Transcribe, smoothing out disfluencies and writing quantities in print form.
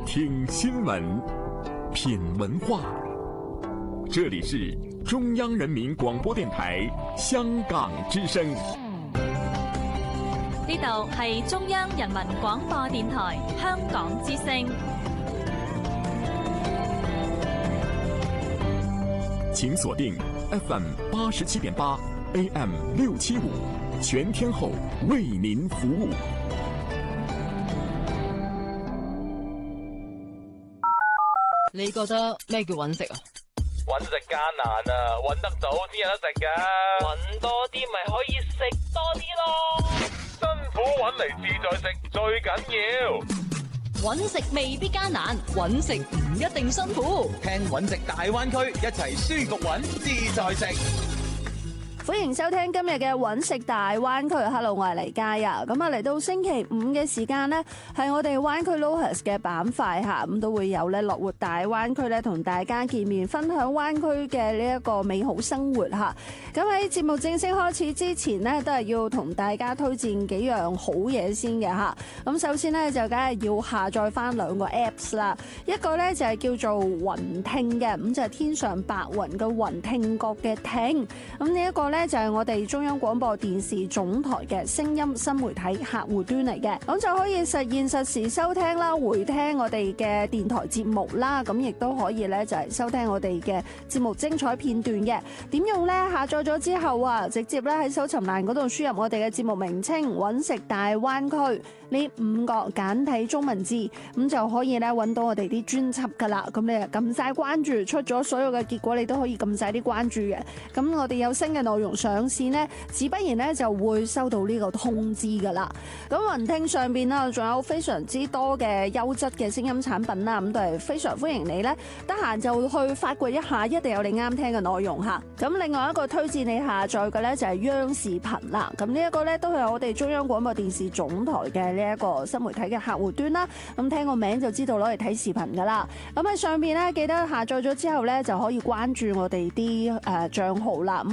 听新聞，品文化。這裡是中央人民廣播電台香港之聲。 呢度係中央人民廣播電台香港之聲。 請鎖定 FM 87.8 AM 675，全天候為您服務。 你覺得咩叫揾食啊？ 揾食艱難啊，揾得到先有得食㗎。揾多啲咪可以食多啲咯。辛苦揾嚟自在食最緊要。 揾食未必艱難，揾食唔一定辛苦。 聽揾食大灣區，一齊舒服揾自在食。 歡迎收聽今日嘅揾食大灣區 ，Hello， 我係黎嘉啊。咁啊嚟到星期五嘅時間呢，係我哋灣區 LOHAS 嘅板塊吓，咁都會有咧樂活大灣區咧同大家見面，分享灣區嘅呢一個美好生活吓。咁喺節目正式開始之前呢，都係要同大家推薦幾樣好嘢先嘅吓。咁首先呢，就梗係要下載翻兩個 Apps 啦，一個呢，就係叫做雲聽嘅，咁就係天上白雲嘅雲，聽覺嘅聽。咁呢一個呢，就係我哋中央廣播電視總台嘅聲音新媒體客戶端嚟嘅，咁就可以實現實時收聽啦、回聽我哋嘅電台節目啦，咁亦都可以咧就係收聽我哋嘅節目精彩片段嘅。點用呢？下載咗之後啊，直接咧喺搜尋欄嗰度輸入我哋嘅節目名稱揾食大灣區呢5個簡體中文字，咁就可以咧揾到我哋啲專輯噶啦。咁你撳晒關注，出咗所有嘅結果，你都可以撳晒啲關注嘅。咁我哋有新嘅內容上線呢，自不然呢就會收到呢個通知噶啦。咁雲聽上邊啦，仲有非常之多嘅優質嘅聲音產品啦，咁都係非常歡迎你呢，得閒就去發掘一下，一定有你啱聽嘅內容吓。咁另外一個推薦你下載嘅呢，就係央視頻啦。咁呢一個呢，都係我哋中央廣播電視總台嘅呢一個新媒體嘅客戶端啦。咁聽個名就知道攞嚟睇視頻噶啦。咁喺上邊呢，記得下載咗之後呢，就可以關注我哋啲賬號啦。